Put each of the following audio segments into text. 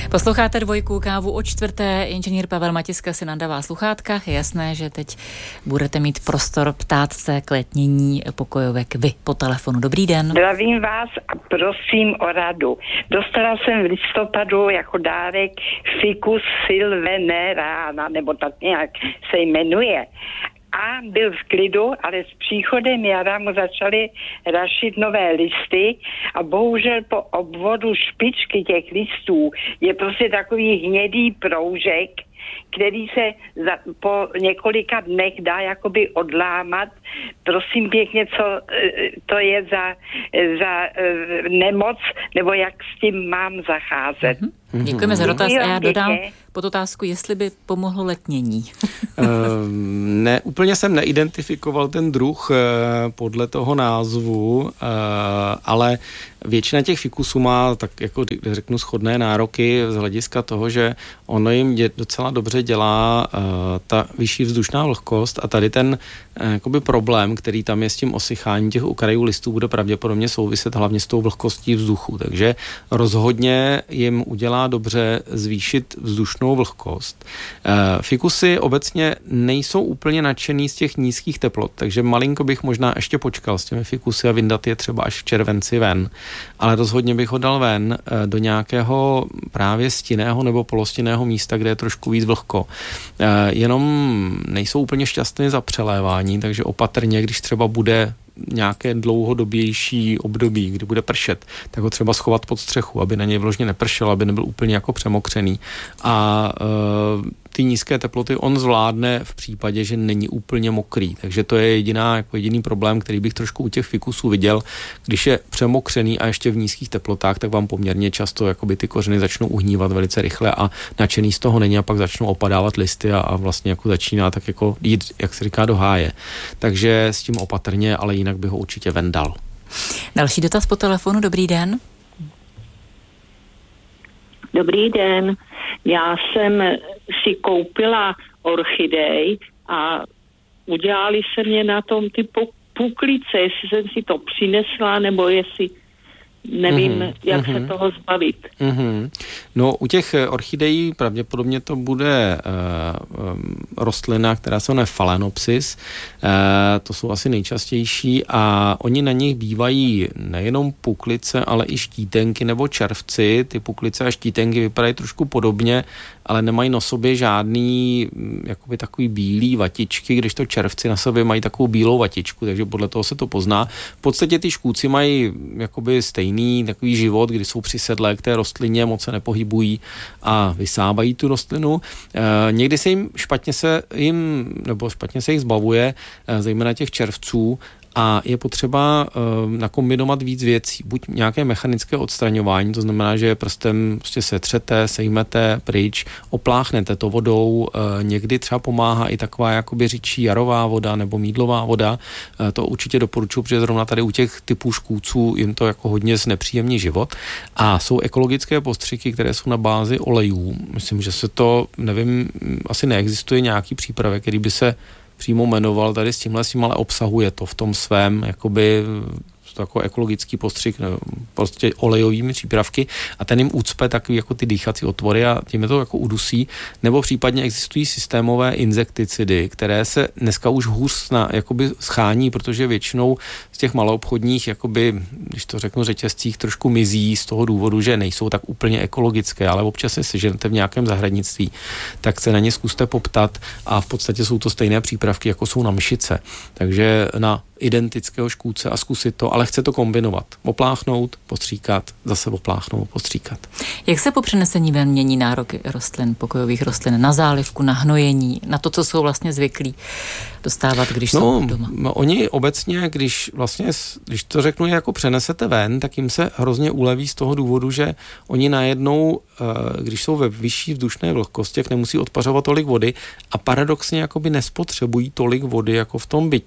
Posloucháte Dvojku, kávu o čtvrté. Inženýr Pavel Matiska si nadává sluchátkách. Je jasné, že teď budete mít prostor ptát se k letnění pokojovek vy po telefonu. Dobrý den. Zdravím vás a prosím o radu. Dostala jsem v listopadu jako dárek Ficus silvenerana, nebo tak nějak se jmenuje. A byl v klidu, ale s příchodem jara mu začaly rašit nové listy a bohužel po obvodu špičky těch listů je prostě takový hnědý proužek, který se po několika dnech dá jakoby odlámat. Prosím pěkně, co to je za nemoc, nebo jak s tím mám zacházet. Děkujeme za dotaz a já dodám pod otázku, jestli by pomohlo letnění. Ne, úplně jsem neidentifikoval ten druh podle toho názvu, ale většina těch fikusů má, tak jako řeknu, shodné nároky z hlediska toho, že ono jim docela dobře dělá ta vyšší vzdušná vlhkost a tady ten jakoby problém, který tam je s tím osycháním těch okrajů listů, bude pravděpodobně souviset hlavně s tou vlhkostí vzduchu. Takže rozhodně jim udělá dobře zvýšit vzdušnou vlhkost. Fikusy obecně nejsou úplně nadšený z těch nízkých teplot, takže malinko bych možná ještě počkal s těmi fikusy a vyndat je třeba až v červenci ven. Ale rozhodně bych ho dal ven do nějakého právě stinného nebo polostinného místa, kde je trošku víc vlhko. Jenom nejsou úplně šťastné za přelévání, takže opatrně, když třeba bude nějaké dlouhodobější období, kdy bude pršet, tak ho třeba schovat pod střechu, aby na něj vložně nepršel, aby nebyl úplně jako přemokřený. A ty nízké teploty on zvládne v případě, že není úplně mokrý. Takže to je jediný problém, který bych trošku u těch fikusů viděl. Když je přemokřený a ještě v nízkých teplotách, tak vám poměrně často jakoby ty kořeny začnou uhnívat velice rychle a nadšený z toho není a pak začnou opadávat listy a vlastně jako začíná tak jako jít, jak se říká, do háje. Takže s tím opatrně, ale jinak bych ho určitě vendal. Další dotaz po telefonu. Dobrý den. Dobrý den. Já jsem si koupila orchidej a udělali se mě na tom ty puklice, jestli jsem si to přinesla, nebo jestli nevím, jak se toho zbavit. No, u těch orchidejí pravděpodobně to bude rostlina, která se jmenuje Phalaenopsis. To jsou asi nejčastější a oni na nich bývají nejenom puklice, ale i štítenky nebo červci. Ty puklice a štítenky vypadají trošku podobně, ale nemají na sobě žádný jakoby takový bílý vatičky, když to červci na sobě mají takovou bílou vatičku, takže podle toho se to pozná. V podstatě ty škůdci mají jakoby stejný takový život, kdy jsou přisedlé k té rostlině, moc se nepohybují a vysávají tu rostlinu. Někdy se špatně se jich zbavuje, zejména těch červců, a je potřeba nakombinovat víc věcí. Buď nějaké mechanické odstraňování, to znamená, že prstem prostě setřete, sejmete pryč, opláchnete to vodou, někdy třeba pomáhá i taková jakoby řidčí jarová voda nebo mýdlová voda. To určitě doporučuji, protože zrovna tady u těch typů škůdců jim to jako hodně znepříjemní život. A jsou ekologické postřiky, které jsou na bázi olejů. Myslím, že se to, nevím, asi neexistuje nějaký přípravek, který by se přímo jmenoval tady s tímhle, ale obsahuje to v tom svém jakoby jako ekologický postřik, prostě olejovými přípravky a ten jim ucpe takový jako ty dýchací otvory a tím je to jako udusí, nebo případně existují systémové insekticidy, které se dneska už hůř jakoby schání, protože většinou z těch maloobchodních, jakoby, když to řeknu, řetězcích trošku mizí z toho důvodu, že nejsou tak úplně ekologické, ale občas se seženete v nějakém zahradnictví, tak se na ně zkuste poptat a v podstatě jsou to stejné přípravky, jako jsou na mšice. Takže na identického škůdce a zkusit to, ale chce to kombinovat. Opláchnout, postříkat, zase opláchnout, postříkat. Jak se po přenesení ven mění nároky rostlin, pokojových rostlin na zálivku, na hnojení, na to, co jsou vlastně zvyklí dostávat, když jsou doma? Oni obecně, když to řeknu, jako přenesete ven, tak jim se hrozně uleví z toho důvodu, že oni najednou, když jsou ve vyšší vzdušné vlhkosti, nemusí odpařovat tolik vody a paradoxně jakoby nespotřebují tolik vody jako v tom bytě.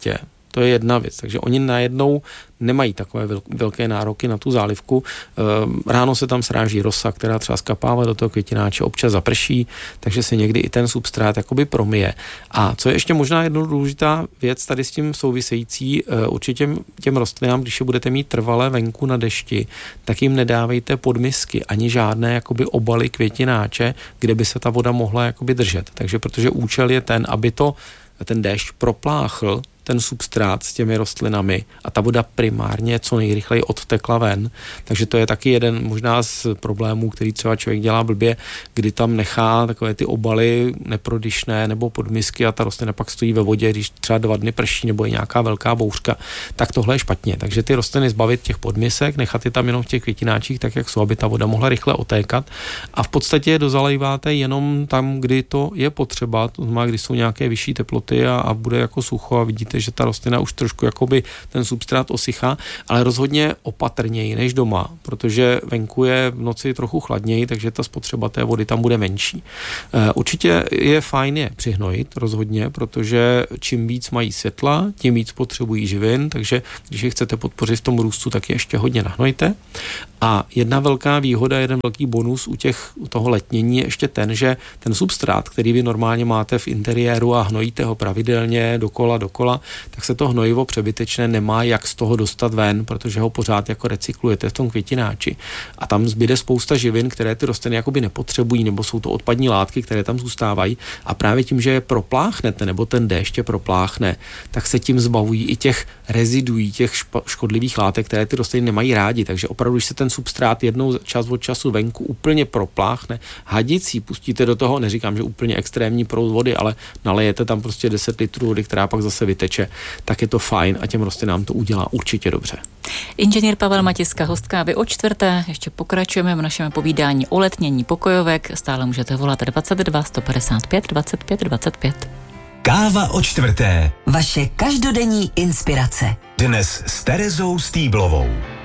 To je jedna věc. Takže oni najednou nemají takové velké nároky na tu zálivku. Ráno se tam sráží rosa, která třeba skapává do toho květináče, občas zaprší, takže se někdy i ten substrát jakoby promije. A co je ještě možná jedna důležitá věc tady s tím související, určitě těm rostlinám, když je budete mít trvale venku na dešti, tak jim nedávejte podmisky, ani žádné jakoby obaly květináče, kde by se ta voda mohla jakoby držet. Takže protože účel je ten, aby ten déšť propláchl ten substrát s těmi rostlinami a ta voda primárně co nejrychleji odtekla ven. Takže to je taky jeden možná z problémů, který třeba člověk dělá blbě, kdy tam nechá takové ty obaly neprodyšné nebo podmisky a ta rostlina pak stojí ve vodě, když třeba 2 dny prší nebo je nějaká velká bouřka, tak tohle je špatně. Takže ty rostliny zbavit těch podmisek, nechat je tam jenom v těch květináčích, tak jak jsou, aby ta voda mohla rychle otékat a v podstatě je dozalejváte jenom tam, kdy to je potřeba, to znamená, když jsou nějaké vyšší teploty a bude jako sucho a vidíte, že ta rostlina už trošku jakoby ten substrát osychá, ale rozhodně opatrněji než doma, protože venku je v noci trochu chladněji, takže ta spotřeba té vody tam bude menší. Určitě je fajn je přihnojit, rozhodně, protože čím víc mají světla, tím víc potřebují živin, takže když je chcete podpořit v tom růstu, tak je ještě hodně nahnojte. A jedna velká výhoda, jeden velký bonus u toho letnění je ještě ten, že ten substrát, který vy normálně máte v interiéru a hnojíte ho pravidelně dokola, tak se to hnojivo přebytečné nemá jak z toho dostat ven, protože ho pořád jako recyklujete v tom květináči. A tam zbyde spousta živin, které ty rostliny jakoby nepotřebují, nebo jsou to odpadní látky, které tam zůstávají. A právě tím, že je propláchnete, nebo ten déšť je propláchne, tak se tím zbavují i těch reziduí, těch škodlivých látek, které ty rostliny nemají rádi. Takže opravdu, když se ten substrát jednou čas od času venku úplně propláchne, hadicí pustíte do toho, neříkám, že úplně extrémní proud vody, ale nalejete tam prostě 10 litrů vody, která pak zase vyteče, tak je to fajn a těm rostlinám to udělá určitě dobře. Inženýr Pavel Matiska, hostka Vy o čtvrté. Ještě pokračujeme v našem povídání o letnění pokojovek. Stále můžete volat 22 155 25 25. Káva o čtvrté. Vaše každodenní inspirace. Dnes s Terezou Stýblovou.